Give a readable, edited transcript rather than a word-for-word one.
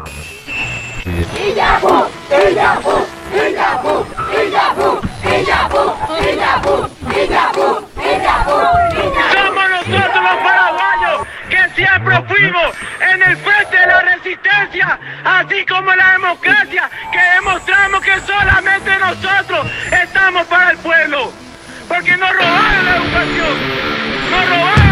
Somos nosotros los paraguayos que siempre fuimos en el frente de la resistencia, así como la democracia, que demostramos que solamente nosotros estamos para el pueblo, porque nos robaron la educación, nos robaron